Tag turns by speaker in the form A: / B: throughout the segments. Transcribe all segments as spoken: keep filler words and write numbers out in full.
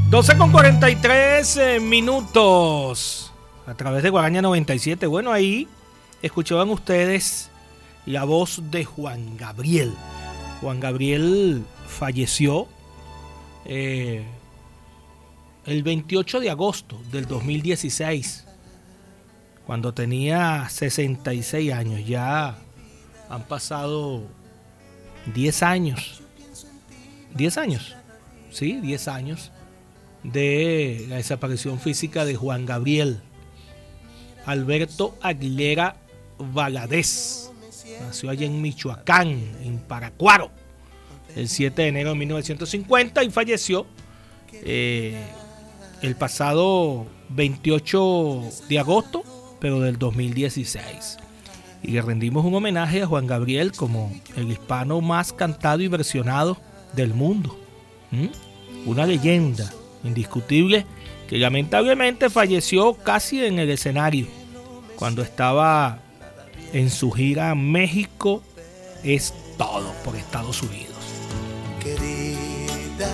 A: doce con cuarenta y tres eh, minutos a través de Guaraña noventa y siete. Bueno, ahí escuchaban ustedes la voz de Juan Gabriel. Juan Gabriel falleció eh, el veintiocho de agosto del dos mil dieciséis, cuando tenía sesenta y seis años. Ya han pasado diez años. diez años. Sí, diez años de la desaparición física de Juan Gabriel Alberto Aguilera Valadez. Nació allá en Michoacán, en Paracuaro, el siete de enero de mil novecientos cincuenta y falleció eh, el pasado veintiocho de agosto, pero del dos mil dieciséis. Y le rendimos un homenaje a Juan Gabriel como el hispano más cantado y versionado del mundo. ¿Mm? Una leyenda indiscutible que lamentablemente falleció casi en el escenario cuando estaba en su gira México es todo por Estados Unidos. Querida,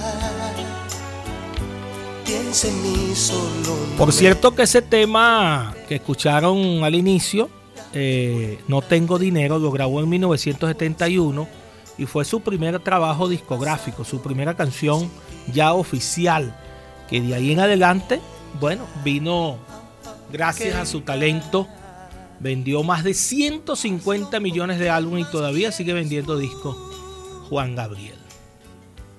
A: piensa en mí solo. Por cierto que ese tema que escucharon al inicio, eh, No Tengo Dinero, lo grabó en mil novecientos setenta y uno y fue su primer trabajo discográfico, su primera canción ya oficial, que de ahí en adelante, bueno, vino gracias a su talento. Vendió más de ciento cincuenta millones de álbumes y todavía sigue vendiendo discos Juan Gabriel.